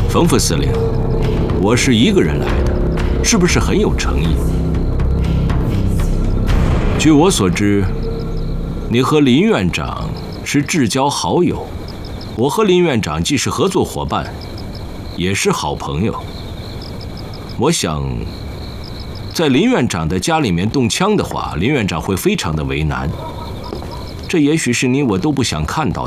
冯副司令，我是一个人来的，是不是很有诚意？据我所知，你和林院长是至交好友，我和林院长既是合作伙伴，也是好朋友。我想，在林院长的家里面动枪的话，林院长会非常的为难。这也许是你我都不想看到的。